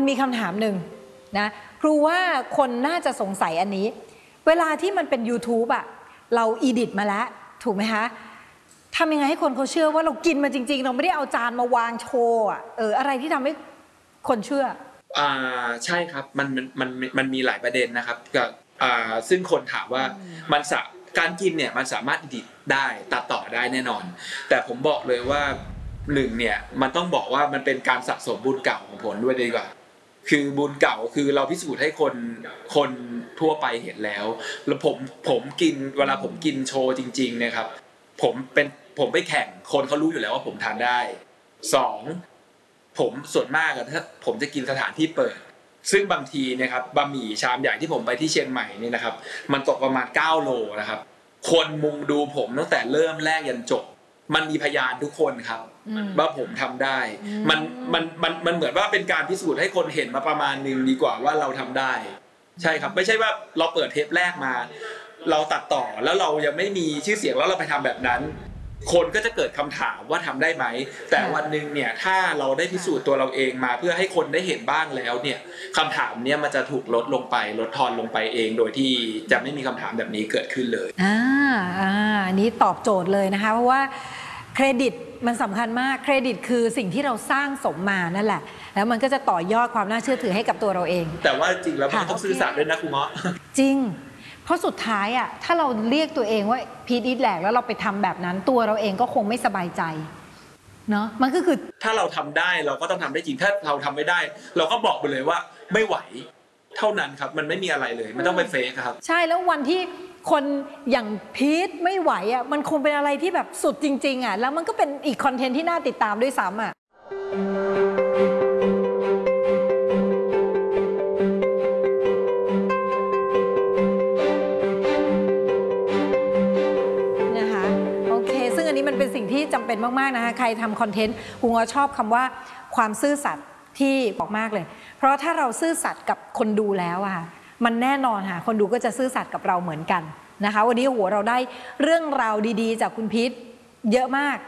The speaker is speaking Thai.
มีคำถามหนึ่งนะครูว่าคนน่าจะสงสัยอันนี้เวลาที่มันเป็น YouTube อะเราอีดิทมาแล้วถูกไหมคะทำยังไงให้คนเขาเชื่อว่าเรากินมาจริงๆเราไม่ได้เอาจานมาวางโชว์อะอะไรที่ทำให้คนเชื่อใช่ครับมันมีหลายประเด็นนะครับซึ่งคนถามว่าการกินเนี่ยมันสามารถดิบได้ตัดต่อได้แน่นอนแต่ผมบอกเลยว่า1เนี่ยมันต้องบอกว่ามันเป็นการสะสมบุญเก่าของผมด้วยดีกว่าคือบุญเก่าคือเราพิสูจน์ให้คนทั่วไปเห็นแล้วผมกินเวลาผมกินโชว์จริงๆนะครับผมไปแข่งคนเขารู้อยู่แล้วว่าผมทานได้2ผมส่วนมากถ้าผมจะกินสถานที่เปิดซึ่งบางทีนะครับบะหมี่ชามใหญ่ที่ผมไปที่เชียงใหม่นี่นะครับมันตกประมาณ9โลนะครับคนมุงดูผมตั้งแต่เริ่มแรกยันจบมันมีพยานทุกคนครับว่าผมทำได้มันเหมือนว่าเป็นการพิสูจน์ให้คนเห็นมาประมาณนึงดีกว่าว่าเราทำได้ใช่ครับไม่ใช่ว่าเราเปิดเทปแรกมาเราตัดต่อแล้วเรายังไม่มีชื่อเสียงแล้วเราไปทำแบบนั้นคนก็จะเกิดคำถามว่าทำได้ไหมแต่วันนึงเนี่ยถ้าเราได้พิสูจน์ตัวเราเองมาเพื่อให้คนได้เห็นบ้างแล้วเนี่ยคำถามเนี่ยมันจะถูกลดทอนลงไปเองโดยที่จะไม่มีคำถามแบบนี้เกิดขึ้นเลยอันนี้ตอบโจทย์เลยนะคะเพราะว่าเครดิตมันสำคัญมากเครดิตคือสิ่งที่เราสร้างสมมานั่นแหละแล้วมันก็จะต่อยอดความน่าเชื่อถือให้กับตัวเราเองแต่ว่าจริงแล้วมันต้องซื่อสัตย์ด้วยนะครูเงาะจริงเพราะสุดท้ายถ้าเราเรียกตัวเองว่าพีทอีทแหลกแล้วเราไปทำแบบนั้นตัวเราเองก็คงไม่สบายใจเนาะมันก็คือถ้าเราทำได้เราก็ต้องทำได้จริงถ้าเราทำไม่ได้เราก็บอกไปเลยว่าไม่ไหวเท่านั้นครับมันไม่มีอะไรเลยไม่ต้องไปเฟกครับใช่แล้ววันที่คนอย่างพีทไม่ไหวมันคงเป็นอะไรที่แบบสุดจริงๆแล้วมันก็เป็นอีกคอนเทนต์ที่น่าติดตามด้วยซ้ำมันเป็นสิ่งที่จำเป็นมากๆนะคะใครทำคอนเทนต์ครูง้อชอบคำว่าความซื่อสัตย์ที่บอกมากเลยเพราะถ้าเราซื่อสัตย์กับคนดูแล้วมันแน่นอนค่ะคนดูก็จะซื่อสัตย์กับเราเหมือนกันนะคะวันนี้เราได้เรื่องราวดีๆจากคุณพีทเยอะมาก